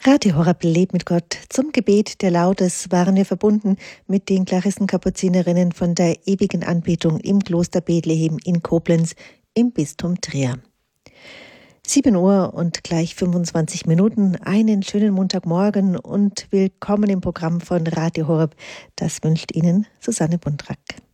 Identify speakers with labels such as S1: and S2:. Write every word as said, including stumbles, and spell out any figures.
S1: Radio Horeb lebt mit Gott. Zum Gebet der Laudes waren wir verbunden mit den Klarissenkapuzinerinnen von der ewigen Anbetung im Kloster Bethlehem in Koblenz im Bistum Trier. sieben Uhr und gleich fünfundzwanzig Minuten. Einen schönen Montagmorgen und willkommen im Programm von Radio Horeb. Das wünscht Ihnen Susanne Buntrack.